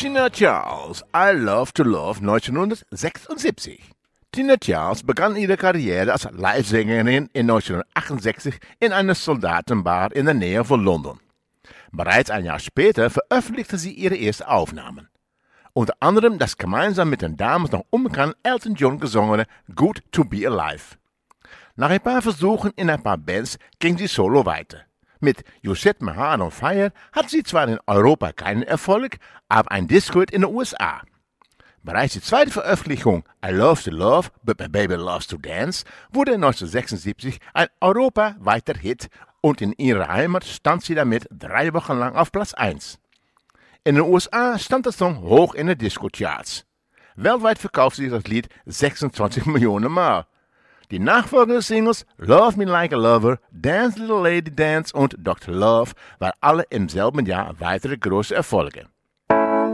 Tina Charles, I Love to Love 1976. Tina Charles begann ihre Karriere als Livesängerin in 1968 in einer Soldatenbar in der Nähe von London. Bereits ein Jahr später veröffentlichte sie ihre ersten Aufnahmen. Unter anderem das gemeinsam mit den damals noch unbekannten Elton John gesungene Good to Be Alive. Nach ein paar Versuchen in ein paar Bands ging sie solo weiter. Mit You Set My Heart on Fire hat sie zwar in Europa keinen Erfolg, aber ein Disco-Hit in den USA. Bereits die zweite Veröffentlichung I Love to Love, But My Baby Loves to Dance wurde 1976 ein europaweiter Hit und in ihrer Heimat stand sie damit 3 Wochen lang auf Platz 1. In den USA stand der Song hoch in den Disco-Charts. Weltweit verkaufte sich das Lied 26 Millionen Mal. Die nachfolgenden Singles Love Me Like a Lover, Dance Little Lady Dance und Dr. Love waren alle im selben Jahr weitere große Erfolge.